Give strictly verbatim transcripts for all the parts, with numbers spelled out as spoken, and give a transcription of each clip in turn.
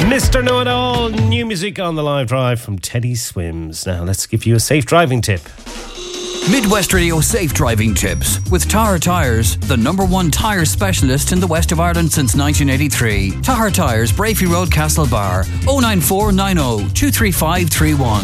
Mister Know-It-All, new music on the live drive from Teddy Swims. Now let's give you a safe driving tip. Midwest Radio Safe Driving Tips with Tahar Tyres, the number one tyre specialist in the west of Ireland since nineteen eighty-three. Tahar Tyres, Brafey Road, Castlebar, oh nine four nine oh two three five three one.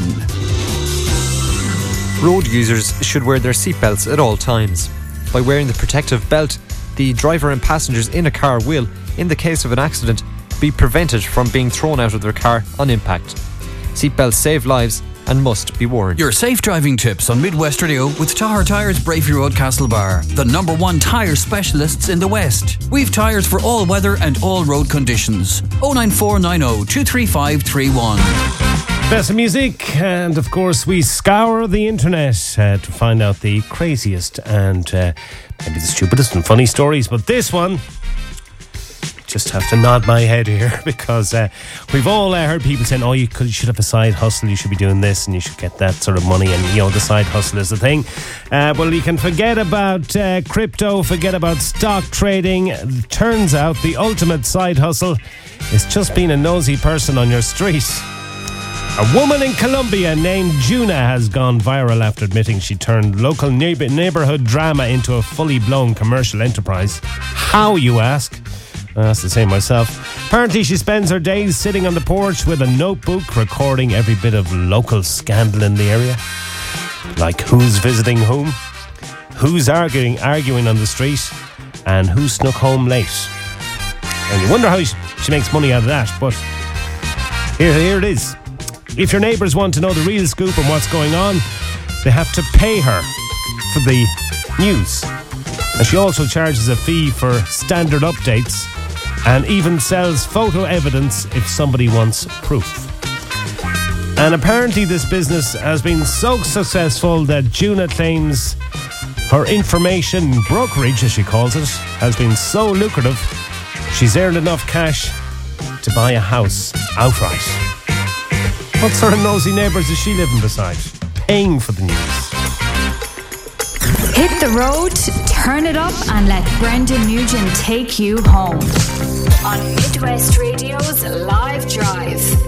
Road users should wear their seatbelts at all times. By wearing the protective belt, the driver and passengers in a car will, in the case of an accident, be prevented from being thrown out of their car on impact. Seatbelts save lives and must be worn. Your safe driving tips on Midwest Radio with Tahar Tyres, Brafey Road, Castlebar, the number one tyre specialists in the West. We've tyres for all weather and all road conditions. oh nine four nine oh two three five three one. Best of music, and of course we scour the internet uh, to find out the craziest and uh, maybe the stupidest and funny stories, but this one, just have to nod my head here because uh, we've all uh, heard people saying, oh, you, could, you should have a side hustle, you should be doing this and you should get that sort of money, and you know, the side hustle is the thing. Uh, well, you can forget about uh, crypto, forget about stock trading. It turns out the ultimate side hustle is just being a nosy person on your street. A woman in Colombia named Juna has gone viral after admitting she turned local neighbor- neighborhood drama into a fully blown commercial enterprise. How, you ask? Well, that's the same myself. Apparently she spends her days sitting on the porch with a notebook recording every bit of local scandal in the area. Like who's visiting whom, who's arguing arguing on the street, and who snuck home late. And you wonder how she, she makes money out of that, but here, here it is. If your neighbours want to know the real scoop on what's going on, they have to pay her for the news. And she also charges a fee for standard updates and even sells photo evidence if somebody wants proof. And apparently this business has been so successful that Juna claims her information brokerage, as she calls it, has been so lucrative, she's earned enough cash to buy a house outright. What sort of nosy neighbours is she living beside? Paying for the news. Hit the road, turn it up, and let Brendan Nugent take you home. On Midwest Radio's Live Drive.